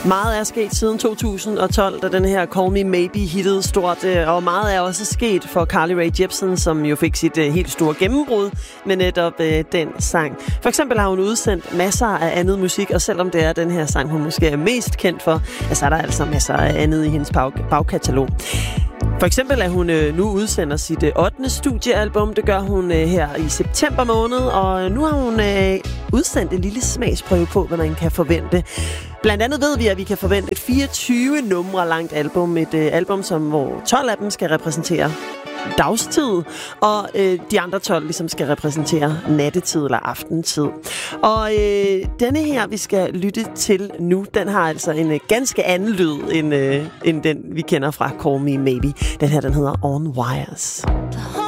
Meget er sket siden 2012, da den her Call Me Maybe hittede stort, og meget er også sket for Carly Rae Jepsen, som jo fik sit helt store gennembrud med netop den sang. For eksempel har hun udsendt masser af andet musik, og selvom det er den her sang, hun måske er mest kendt for, så er der altså masser af andet i hendes bagkatalog. For eksempel, at hun nu udsender sit 8. studiealbum. Det gør hun her i september måned, og nu har hun udsendt en lille smagsprøve på, hvad man kan forvente. Blandt andet ved vi, at vi kan forvente et 24 numre langt album. Et album, hvor 12 af dem skal repræsentere dagstid, og de andre 12 ligesom skal repræsentere nattetid eller aftentid. Og denne her, vi skal lytte til nu, den har altså en ganske anden lyd, end den, vi kender fra Call Me Maybe. Den her, den hedder On Wires.